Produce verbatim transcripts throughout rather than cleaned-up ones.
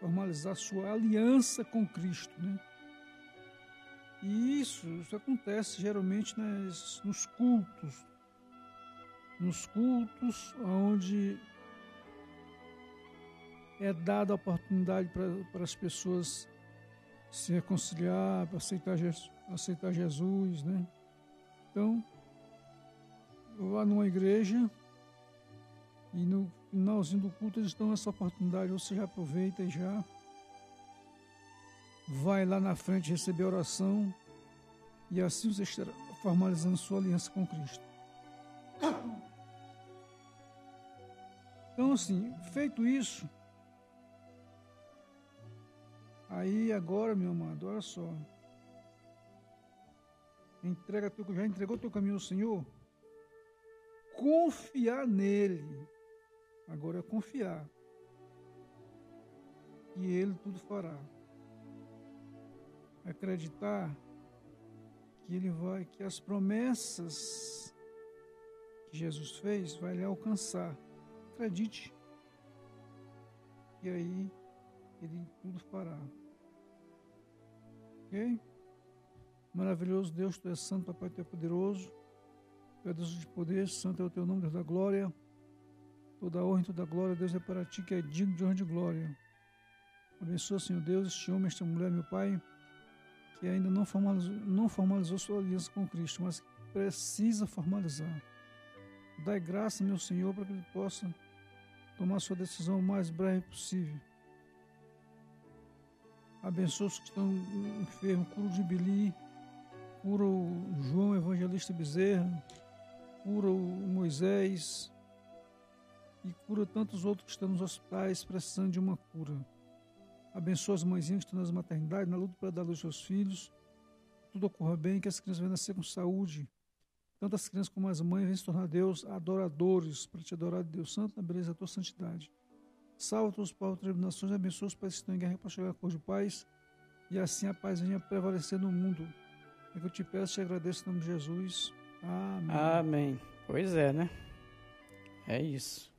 formalizar sua aliança com Cristo, né? E isso, isso acontece geralmente nas, nos cultos, nos cultos onde é dada a oportunidade para as pessoas se reconciliar, para aceitar, aceitar Jesus, né? Então, lá numa igreja e no finalzinho do culto eles dão essa oportunidade, você já aproveita e já vai lá na frente receber a oração e assim você estará formalizando sua aliança com Cristo. Então, assim, feito isso, aí agora, meu amado, olha só, entrega teu, já entregou teu caminho ao Senhor? Confiar nele. Agora é confiar que Ele tudo fará. Acreditar que Ele vai, que as promessas que Jesus fez vai lhe alcançar. Acredite. E aí Ele tudo fará. Ok? Maravilhoso Deus, Tu és santo, Papai, Tu é poderoso. Tu é Deus de poder, santo é o Teu nome, Deus da glória. Toda a honra e toda a glória, Deus, é para Ti, que é digno de honra e de glória. Abençoa, Senhor Deus, este homem, esta mulher, meu Pai, que ainda não formalizou, não formalizou sua aliança com Cristo, mas que precisa formalizar. Dai graça, meu Senhor, para que ele possa tomar sua decisão o mais breve possível. Abençoa os que estão enfermos, cura o Dibili, cura o João Evangelista Bezerra, cura o Moisés e cura tantos outros que estão nos hospitais precisando de uma cura. Abençoa as mãezinhas que estão nas maternidades, na luta para dar luz aos seus filhos. Tudo ocorra bem, que as crianças venham nascer com saúde. Tanto as crianças como as mães venham se tornar Deus adoradores, para te adorar, Deus Santo, na beleza da tua santidade. Salva todos os povos, tribulações, abençoa os países que estão em guerra para chegar a cor de paz, e assim a paz venha prevalecer no mundo. É que eu te peço e te agradeço em nome de Jesus. Amém. Amém. Pois é, né? É isso.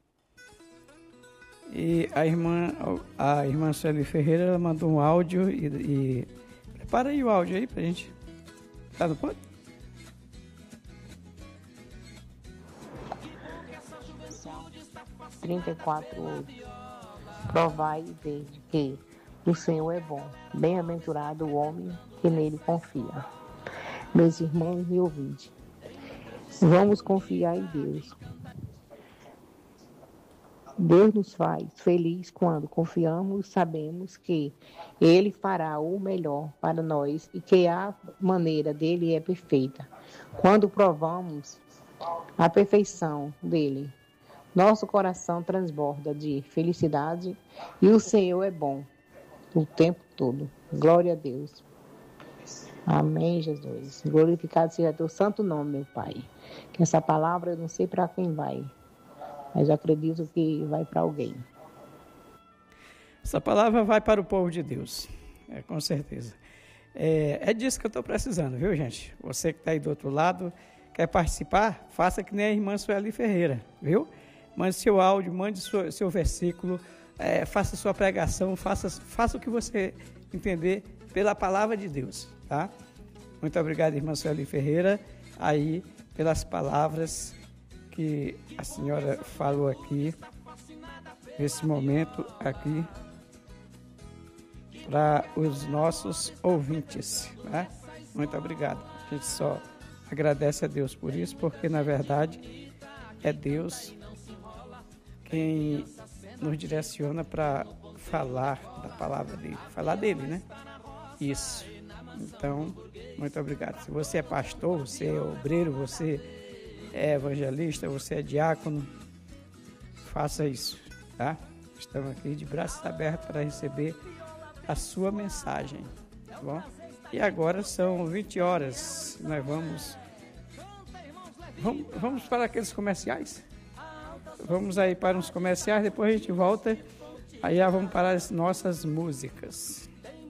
E a irmã, a irmã Sueli Ferreira, ela mandou um áudio e, e... prepara aí o áudio aí pra gente. Tá no ponto? trinta e quatro, oito. Provai e vede que o Senhor é bom. Bem-aventurado o homem que nele confia. Meus irmãos, me ouvide. Vamos confiar em Deus. Deus nos faz feliz quando confiamos, sabemos que Ele fará o melhor para nós e que a maneira dele é perfeita. Quando provamos a perfeição dele, nosso coração transborda de felicidade e o Senhor é bom o tempo todo. Glória a Deus. Amém, Jesus. Glorificado seja teu santo nome, meu Pai. Que essa palavra eu não sei para quem vai, mas eu acredito que vai para alguém. Essa palavra vai para o povo de Deus, é, com certeza. É, é disso que eu estou precisando, viu, gente? Você que está aí do outro lado, quer participar, faça que nem a irmã Sueli Ferreira, viu? Mande seu áudio, mande seu, seu versículo, é, faça sua pregação, faça, faça o que você entender pela palavra de Deus, tá? Muito obrigado, irmã Sueli Ferreira, aí pelas palavras que a senhora falou aqui, nesse momento aqui, para os nossos ouvintes, né? Muito obrigado. A gente só agradece a Deus por isso, porque na verdade é Deus quem nos direciona para falar da palavra dele, falar dele, né? Isso. Então, muito obrigado. Se você é pastor, você é obreiro, você é evangelista, você é diácono, faça isso, tá? Estamos aqui de braços abertos para receber a sua mensagem, tá bom? E agora são vinte horas, nós vamos, vamos, vamos para aqueles comerciais? Vamos aí para uns comerciais, depois a gente volta, aí já vamos para as nossas músicas.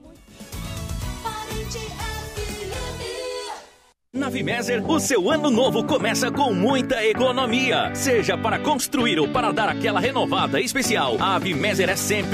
Na Vimeser, o seu ano novo começa com muita economia. Seja para construir ou para dar aquela renovada especial, a Vimeser é sempre